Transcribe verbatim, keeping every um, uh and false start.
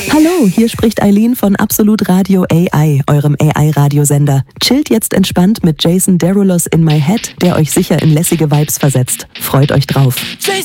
Hallo, hier spricht Eileen von Absolut Radio A I, eurem A I-Radiosender. Chillt jetzt entspannt mit Jason Derulos in My Head, der euch sicher in lässige Vibes versetzt. Freut euch drauf. Jason